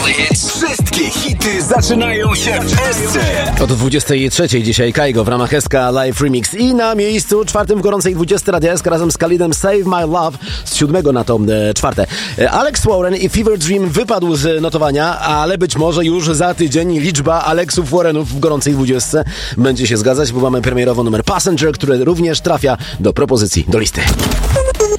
Wszystkie hity zaczynają się w SC. Od 23 dzisiaj Kaigo w ramach SK Live Remix i na miejscu czwartym w gorącej 20 Radia SK razem z Khalidem Save My Love z 7 na to czwarte. Alex Warren i Fever Dream wypadł z notowania, ale być może już za tydzień liczba Alexów Warrenów w gorącej 20 będzie się zgadzać, bo mamy premierowo numer Passenger, który również trafia do propozycji, do listy.